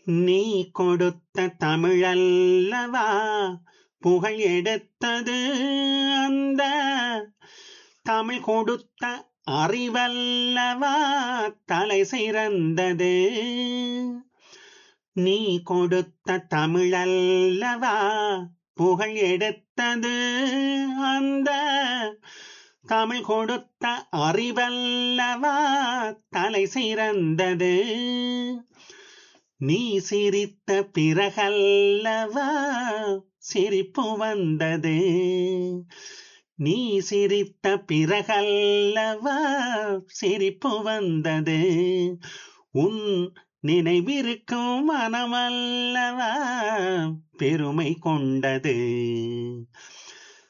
நீ கொடுத்த தமிழல்லவா புகழ் எடுத்தது, அந்த தமிழ் கொடுத்த அறிவல்லவா தலை சிறந்தது. நீ கொடுத்த தமிழல்லவா புகழ் எடுத்தது, அந்த தமிழ் கொடுத்த அறிவல்லவா தலை சிறந்தது. நீ சிரித்த பிறகல்லவா சிரிப்பு வந்தது. நீ சிரித்த பிறகல்லவா சிரிப்பு வந்தது. உன் நினைவிருக்கும் மனமல்லவா பெருமை கொண்டது.